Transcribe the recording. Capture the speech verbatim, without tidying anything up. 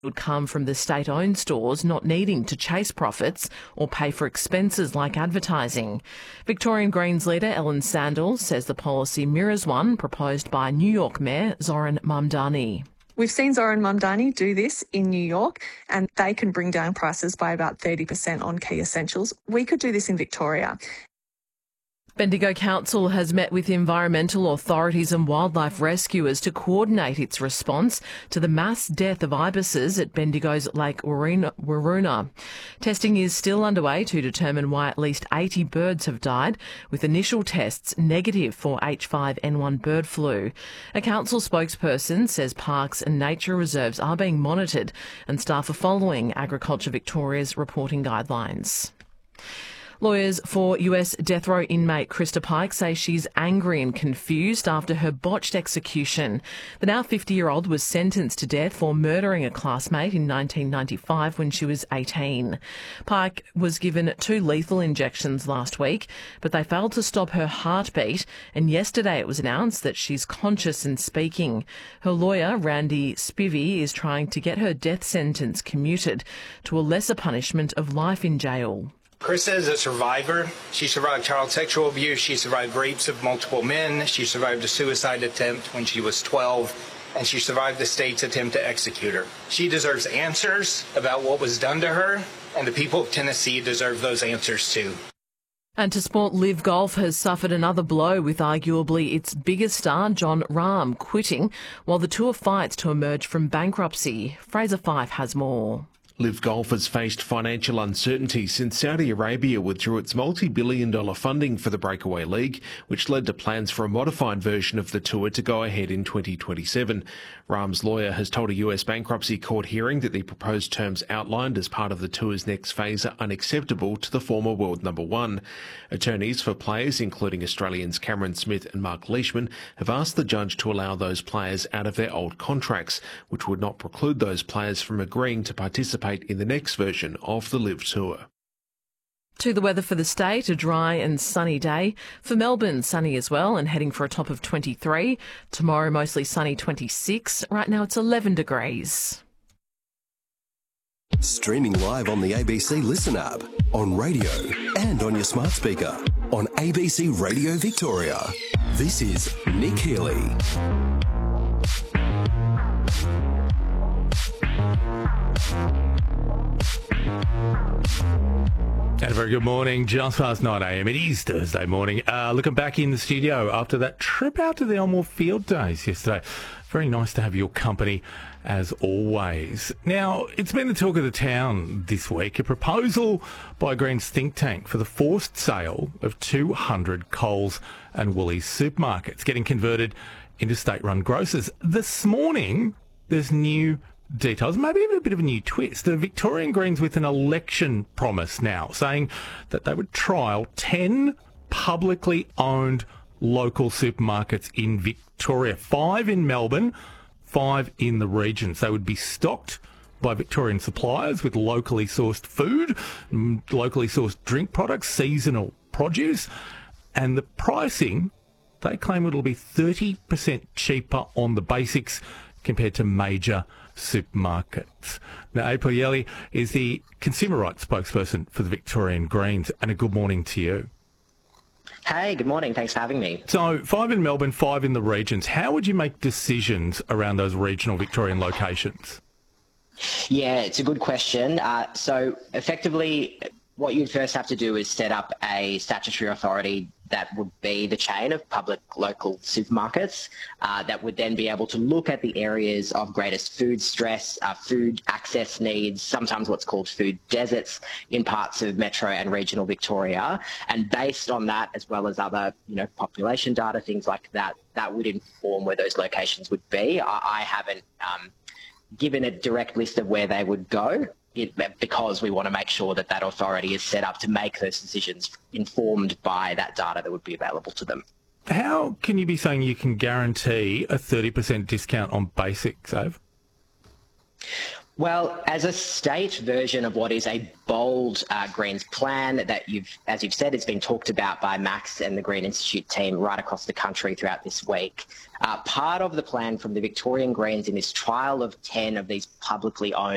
would come from the state-owned stores not needing to chase profits or pay for expenses like advertising. Victorian Greens leader Ellen Sandals says the policy mirrors one proposed by New York Mayor Zoran Mamdani. We've seen Zoran Mamdani do this in New York, and they can bring down prices by about thirty percent on key essentials. We could do this in Victoria. Bendigo Council has met with environmental authorities and wildlife rescuers to coordinate its response to the mass death of ibises at Bendigo's Lake Waroona. Testing is still underway to determine why at least eighty birds have died, with initial tests negative for H five N one bird flu. A council spokesperson says parks and nature reserves are being monitored and staff are following Agriculture Victoria's reporting guidelines. Lawyers for U S death row inmate Krista Pike say she's angry and confused after her botched execution. The now fifty-year-old was sentenced to death for murdering a classmate in nineteen ninety-five when she was eighteen. Pike was given two lethal injections last week, but they failed to stop her heartbeat, and yesterday it was announced that she's conscious and speaking. Her lawyer, Randy Spivey, is trying to get her death sentence commuted to a lesser punishment of life in jail. Krista is a survivor. She survived child sexual abuse. She survived rapes of multiple men. She survived a suicide attempt when she was twelve. And she survived the state's attempt to execute her. She deserves answers about what was done to her, and the people of Tennessee deserve those answers too. And to sport, Live Golf has suffered another blow with arguably its biggest star, Jon Rahm, quitting while the tour fights to emerge from bankruptcy. Fraser Fife has more. Live Golf has faced financial uncertainty since Saudi Arabia withdrew its multi-billion dollar funding for the Breakaway League, which led to plans for a modified version of the tour to go ahead in twenty twenty-seven. Rahm's lawyer has told a U S bankruptcy court hearing that the proposed terms outlined as part of the tour's next phase are unacceptable to the former world number one. Attorneys for players, including Australians Cameron Smith and Mark Leishman, have asked the judge to allow those players out of their old contracts, which would not preclude those players from agreeing to participate in the next version of the Live Tour. To the weather for the state, a dry and sunny day. For Melbourne, sunny as well and heading for a top of twenty-three. Tomorrow, mostly sunny, twenty-six. Right now, it's eleven degrees. Streaming live on the A B C Listen app, on radio and on your smart speaker. On A B C Radio Victoria, this is Nick Healy. And a very good morning, just past nine a m. It is Thursday morning. Uh, looking back in the studio after that trip out to the Elmore Field Days yesterday. Very nice to have your company, as always. Now, it's been the talk of the town this week, a proposal by Greens think tank for the forced sale of two hundred Coles and Woolies supermarkets, getting converted into state-run grocers. This morning, there's new details, maybe even a bit of a new twist. The Victorian Greens with an election promise now, saying that they would trial ten publicly owned local supermarkets in Victoria, five in Melbourne, five in the regions. They would be stocked by Victorian suppliers with locally sourced food, locally sourced drink products, seasonal produce, and the pricing, they claim it'll be thirty percent cheaper on the basics compared to major supermarkets. Now, April Yelly is the consumer rights spokesperson for the Victorian Greens, and a good morning to you. Hey, good morning. Thanks for having me. So, five in Melbourne, five in the regions. How would you make decisions around those regional Victorian locations? Yeah, it's a good question. Uh, so, effectively, what you'd first have to do is set up a statutory authority that would be the chain of public local supermarkets uh, that would then be able to look at the areas of greatest food stress, uh, food access needs, sometimes what's called food deserts in parts of metro and regional Victoria. And based on that, as well as other, you know, population data, things like that, that would inform where those locations would be. I, I haven't um, given a direct list of where they would go, It, because we want to make sure that that authority is set up to make those decisions informed by that data that would be available to them. How can you be saying you can guarantee a thirty percent discount on basic, Save? Well, as a state version of what is a bold uh, Greens plan that you've, as you've said, it's been talked about by Max and the Green Institute team right across the country throughout this week. Uh, part of the plan from the Victorian Greens in this trial of ten of these publicly owned